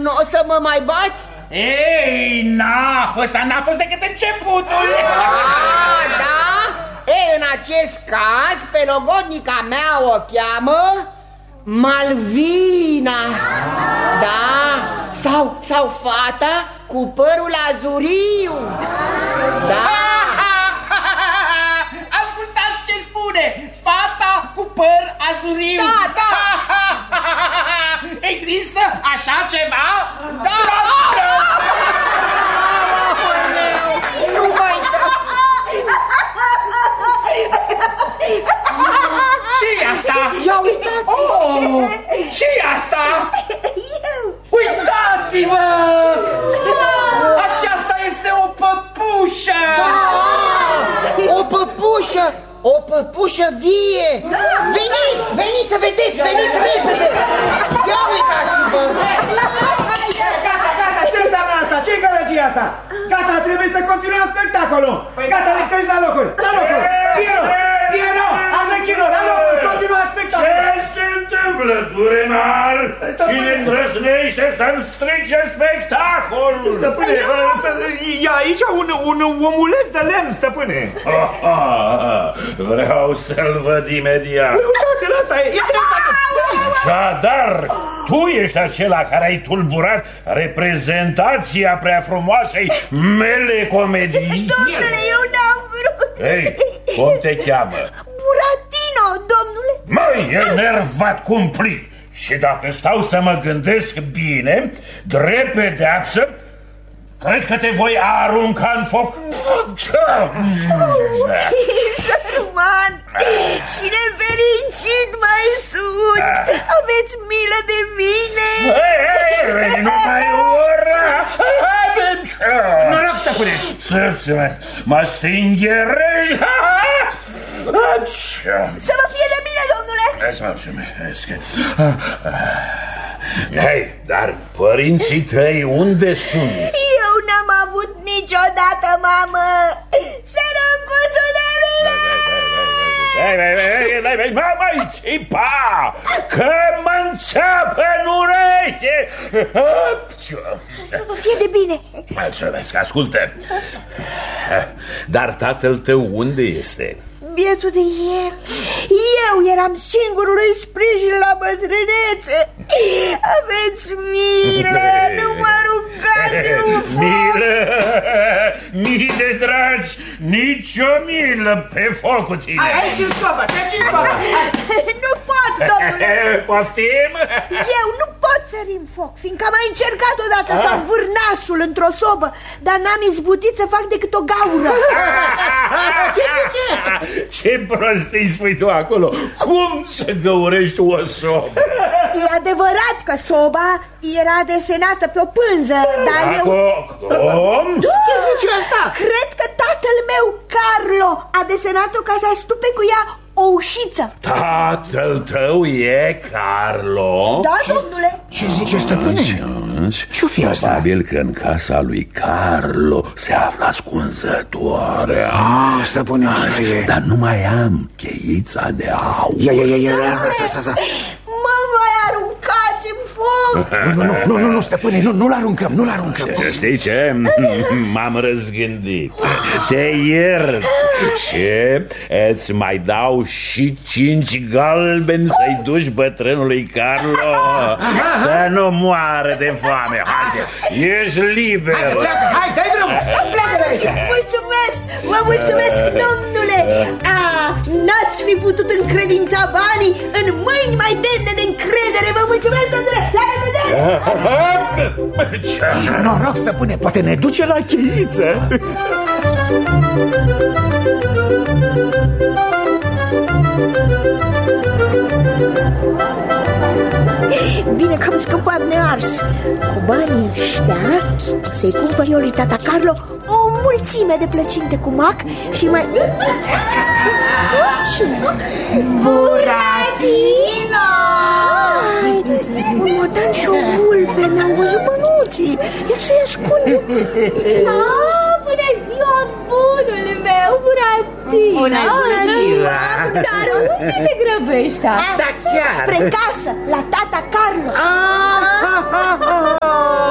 nu o să mă mai bați? Ei, ăsta n-a fost decât începutul. Da? Ei, în acest caz, pe logodnica mea o cheamă Malvina. Da? Sau fata cu părul azuriu. Da? Ascultați ce spune! Fata cu păr azuriu. Da. Există așa ceva? Da! Nu mai dau! Și asta? Ia uitați! Și asta? Eu! Uitați-vă! Aceasta este o păpușă! Da! O păpușă! O păpușă vie! Da. Veniți să vedeți! Veniți repede! Ia uitați-vă! Gata, ce înseamnă asta? Ce-i gălăgie asta? Gata, trebuie să continuăm spectacolul! Gata, lectări la locuri! La locuri! Piero! Arlecchino, la locuri! Continuăm spectacolul! Ce se întâmplă, Durenar? Cine îndrăznește să-mi strice spectacolul? Stăpâne, e aici un omuleț de lemn, stăpâne! Vreau să-l văd imediat. Uitați-l, ăsta e! Așadar, tu ești acela care ai tulburat reprezentația prea frumoasei mele comedii? Domnule, eu n-am vrut. Ei, cum te cheamă? Buratino, domnule. Măi, enervat cumplit. Și dacă stau să mă gândesc bine, drept pedeapsă, cred că te voi arunca în foc. Sărman și nefericit mai sunt. Aveți milă de mine. Nu mai ura. Noroc, stăpâne. Mă stingherezi. Să vă fie de bine, domnule. Să mulțumesc. Hei, dar părinții tăi unde sunt? Eu n-am avut niciodată mamă. Sărăcuțul de mine. Mai țipa, că mă înțeapă în ureche. Să vă fie de bine. Mulțumesc, ascultă. Dar tatăl tău unde este? Bietul de el. Eu eram singurul lui sprijin la bătrânețe. Aveți milă, nu mă aruncați în foc. Milă, mii de dragi, nicio milă pe foc cu tine. Aici în sobă, treci în sobă. Nu pot, domnule. Poftim? Eu nu pot sări în foc, fiindcă am mai încercat odată să învâr nasul într-o sobă, dar n-am izbutit să fac decât o gaură. Ce zice? Ce prostii spui tu acolo? Cum să găurești o sobă? E adevărat că soba era desenată pe o pânză, dar eu... Cum? Ce zice asta? Cred că tatăl meu, Carlo, a desenat-o ca să astupe cu ea o ușiță. Tatăl tău e Carlo? Da, domnule. Ce zice, stăpâne? Ce-o fi asta? Probabil că în casa lui Carlo se află ascunzătoarea. Stăpâne, așa e. Dar nu mai am cheița de aur. Ia. Mă voi aruncați în foc. Nu, stăpâne, nu-l aruncăm, Știi ce? M-am răzgândit. Te iert și îți mai dau și 5 galbeni să-i duci bătrânului Carlo să nu moară de foame. Haide, ești liber. Hai, dai drumul. Pleacă de aici. Mulțumesc, vă mulțumesc, domnule. N-ați fi putut încredința banii în mâini mai demne de încredere. Vă mulțumesc, domnule. La revedere. Noroc, stăpâne, poate ne duce la cheiță. Bine că am scăpat nears. Cu banii ăștia să-i cumpăr eu lui tata Carlo o mulțime de plăcinte cu mac și mai... Buratino! Un motan și o vulpe, mi-au văzut mănuții. Ia să-i ascund. Bună ziua, bunul meu, Buratino. Bună ziua. Dar unde te grăbești? Da, chiar. Spre casă, la tata Carlo.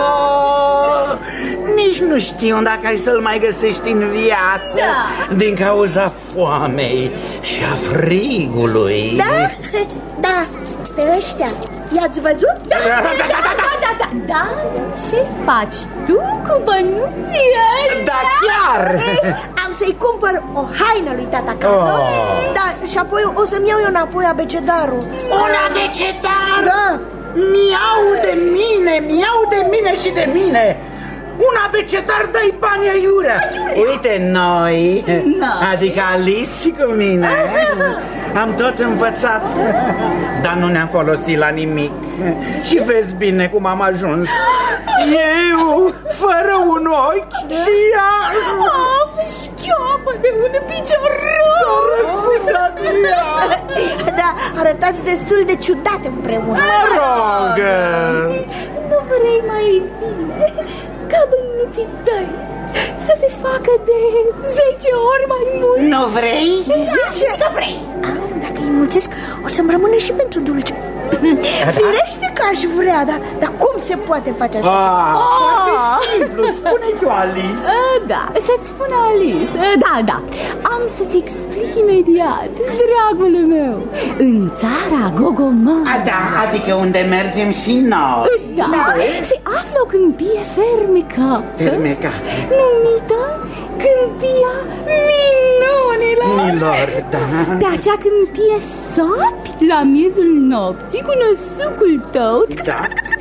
Nu știu dacă ai să-l mai găsești în viață. Da. Din cauza foamei și a frigului. Da? Da, pe ăștia i-ați văzut? Da. Dar ce faci tu cu bănuții ăștia? Da, chiar. Am să-i cumpăr o haină lui tata Carlo. Da, și apoi o să-mi iau eu înapoi abecedarul. Un abecedar? Da. Mi-au de mine și de mine. Un abecedar dai bani aiurea. Uite noi, adică Alice și cu mine, am tot învățat, dar nu ne-am folosit la nimic. Și vezi bine cum am ajuns. Eu, fără un ochi și ea Șchioapă de un picior rău. Da, arătați destul de ciudat împreună. mă rog. Nu vrei mai bine ca bănuții tăi să se facă de 10 ori mai mult? Nu vrei? 10? Că vrei. Dacă îi mulțesc, o să-mi rămână și pentru dulce. Firește că aș vrea, dar cum se poate face așa? Foarte simplu, spune-i tu, Alice. Da, să-ți spun Alice. Da, am să-ți explic imediat, dragul meu. În țara Gogomar, Da, adică unde mergem și noi. da, se află o câmpie fermecată, Fermecată. numită Câmpia Minunilor. Da. De acea câmpie sapi la miezul nopții cu năsucul tău, Da.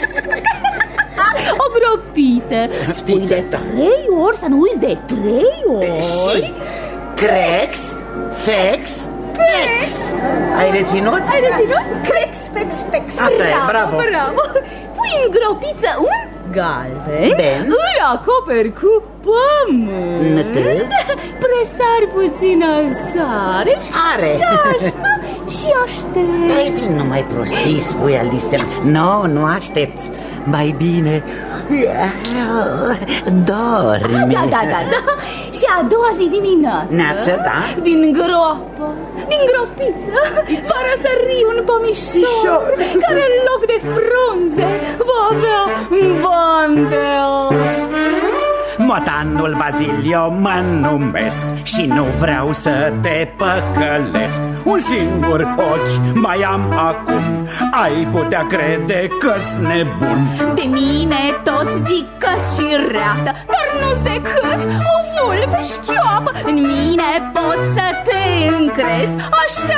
o gropiță. Spui de 3 ori, să nu uiți de 3 ori. Crex, fex, pex. Ai reținut? Ai reținut? Crex, fex, pex. Asta e, bravo. Pui în gropiță un galben, Ben. îl acoperi cu pământ, presari puțină sare Are. și așa, și aștept. Dai din numai prostii, spui, Alice. Nu aștepți. Mai bine dormi. Da. Și a doua zi dimineață, Neață, da. din groapă, din gropiță, va răsări un pomișor care în loc de frunze va avea bandel. Motanul Bazilio mă numesc și nu vreau să te păcălesc. Un singur ochi mai am acum, ai putea crede că-s nebun. De mine toți zic că-s și reată, dar nu-s decât o vulpe șchioapă. În mine poți să te încrezi, aștept